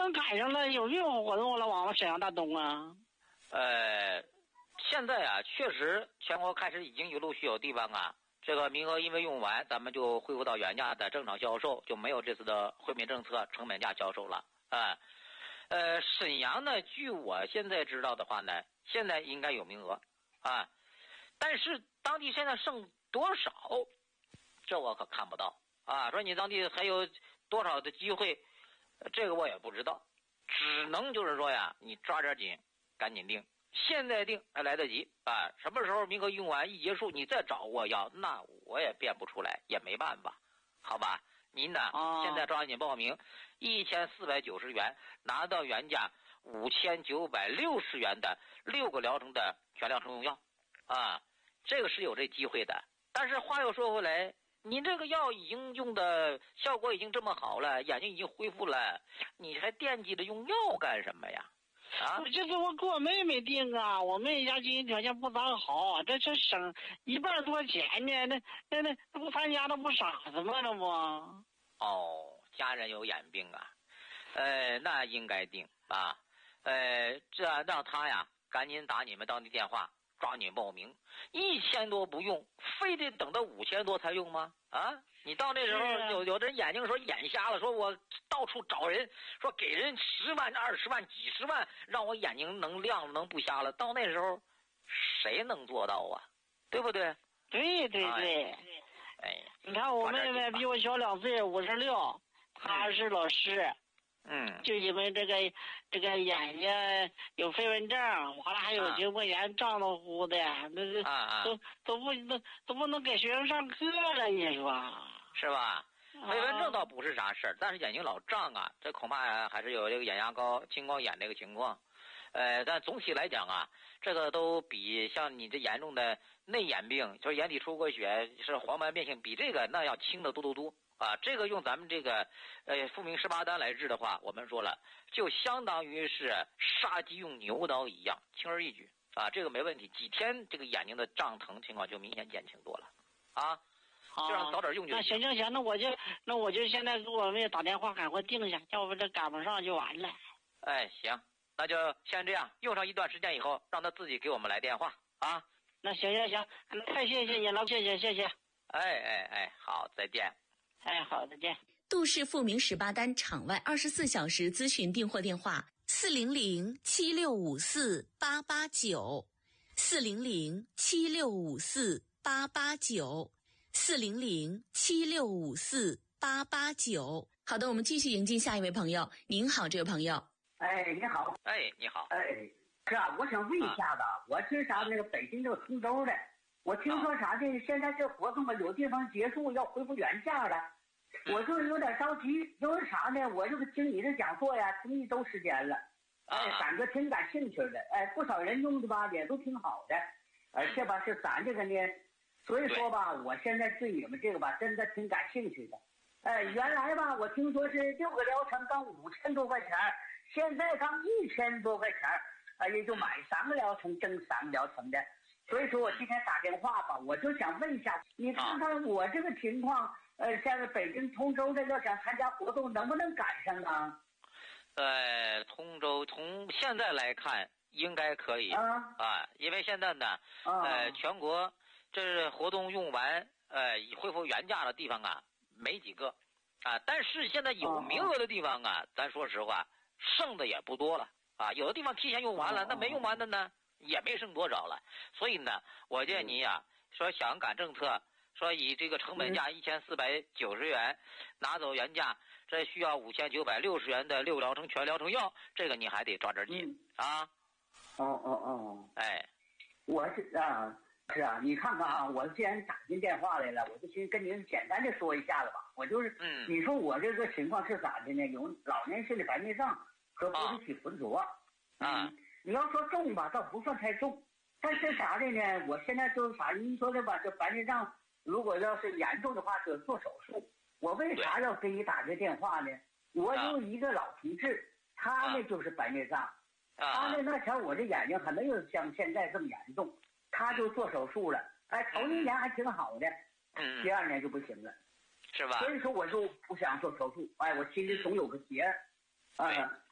能赶上了有任何活动了往沈阳大东啊？ 现在啊，确实全国开始已经陆续有地方啊，这个名额因为用完，咱们就恢复到原价的正常销售，就没有这次的惠民政策成本价销售了啊。沈阳呢，据我现在知道的话呢，现在应该有名额啊，但是当地现在剩多少，这我可看不到啊。说你当地还有多少的机会，这个我也不知道，只能就是说呀，你抓点紧，赶紧定。现在定还来得及啊！什么时候名额用完一结束，你再找我要，那我也变不出来，也没办法，好吧？您呢？现在抓紧报名，1490元拿到原价5960元的6个疗程的全疗程用药，啊，这个是有这机会的。但是话又说回来，你这个药已经用的效果已经这么好了，眼睛已经恢复了，你还惦记着用药干什么呀？啊！ 这是我给我妹妹订啊，我妹妹家经济条件不咋好，这省1半多钱呢，那不参加那不傻子吗？这不？ 哦，家人有眼病啊，那应该定啊，这让他呀赶紧打你们当地电话，抓紧报名，1000多不用，非得等到5000多才用吗？啊！你到那时候有的人眼睛说眼瞎了，说我到处找人，说给人10万、20万、几十万，让我眼睛能亮了，能不瞎了。到那时候，谁能做到啊？对不对？ 对。 哎呀， 你看我妹妹比我小2岁，56，她是老师。就因为这个眼睛有飞蚊症，完了还有结膜炎，胀得乎的，那都不能给学生上课了，你说是吧？飞蚊症倒不是啥事儿，但是眼睛老胀啊，这恐怕还是有这个眼压高、青光眼这个情况。但总体来讲啊，这个都比像你这严重的内眼病，就是眼底出过血，是黄斑变性，比这个那要轻的多啊。这个用咱们这个复明18单来治的话，我们说了，就相当于是杀鸡用牛刀一样，轻而易举啊。这个没问题，几天这个眼睛的胀疼情况就明显减轻多了啊。就让早点用就行。 那行，那我就现在给我妹打电话，赶快定下，要不这赶不上就完了。 哎，行，那就先这样，用上一段时间以后，让他自己给我们来电话啊。 那行，太谢谢你了，谢谢。 哎，好，再见。 哎，好，再见。 杜氏复明18单场外24小时咨询订货电话400-7654-889，400-7654-889。好的，我们继续迎进下一位朋友。您好，这位朋友。 哎，你好。 哎，你好。 哎，是啊，我想问一下子，我是啥那个北京这个通州的，我听说啥的，现在这活动吧，有地方结束要恢复原价了，我就有点着急，因为啥呢？我这个听你的讲座呀，听1周时间了，感觉挺感兴趣的，不少人用的吧，也都挺好的，而且吧是咱这个呢，所以说吧，我现在对你们这个吧，真的挺感兴趣的。原来吧，我听说是6个疗程刚5000多块钱，现在刚1000多块钱，也就买3个疗程挣3个疗程的。所以说我今天打电话吧，我就想问一下，你看看我这个情况，在北京通州的要想参加活动，能不能赶上啊？ 通州从现在来看应该可以因为现在呢，全国这活动用完，恢复原价的地方啊没几个啊，但是现在有名额的地方啊，咱说实话，剩的也不多了啊，有的地方提前用完了，那没用完的呢？也没剩多少了，所以呢，我建议啊，说想赶政策，说以这个成本价1490元拿走原价，这需要5960元的6疗程全疗程药，这个你还得抓点紧啊。哎， 我是啊，你看看啊，我既然打进电话来了，我就先跟您简单的说一下子吧。我就是你说我这个情况是咋的呢？有老年性的白内障和玻璃体浑浊你要说重吧，倒不算太重，但是啥的呢？我现在就是啥，您说的吧，这白内障如果要是严重的话，就做手术。我为啥要给你打这电话呢？我有一个老同志，他呢就是白内障，他呢那前我这眼睛还没有像现在这么严重，他就做手术了。头1年还挺好的，第2年就不行了， 是吧？ 所以说我就不想做手术，我心里总有个结